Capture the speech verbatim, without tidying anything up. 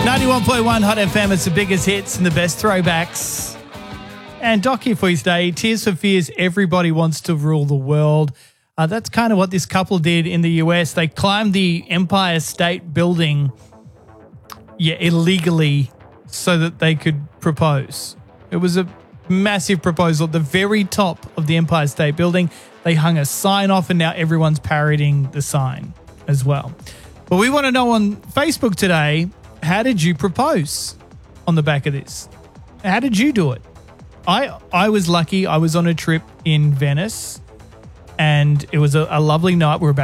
ninety-one point one Hot F M, it's the biggest hits and the best throwbacks. And Doc here for you today. Tears for Fears, everybody wants to rule the world. Uh, that's kind of what this couple did in the U S. They climbed the Empire State Building, yeah, illegally so that they could propose. It was a massive proposal at the very top of the Empire State Building. They hung a sign off and now everyone's parodying the sign as well. But we want to know on Facebook today, how did you propose on the back of this? How did you do it? I I was lucky. I was on a trip in Venice and it was a, a lovely night. We were about